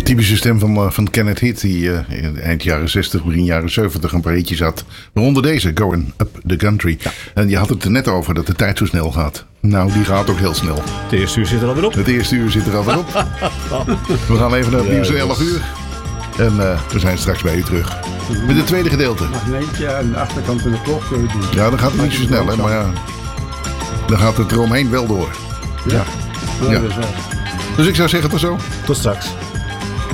Typische stem van Kenneth Heath, die eind jaren 60, begin jaren 70 een paar hitjes had. Waaronder deze, Going Up the Country. Ja. En je had het er net over dat de tijd zo snel gaat. Nou, die gaat ook heel snel. Het eerste uur zit er alweer op. Het eerste uur zit er alweer op. We gaan even naar het nieuws 11 uur. En we zijn straks bij u terug. Met het tweede gedeelte. Magneetje aan de achterkant van de klok. Ja, dan gaat het niet zo snel, hè. Maar ja, dan gaat het eromheen wel door. Ja. Ja. Dus ik zou zeggen tot zo. Tot straks.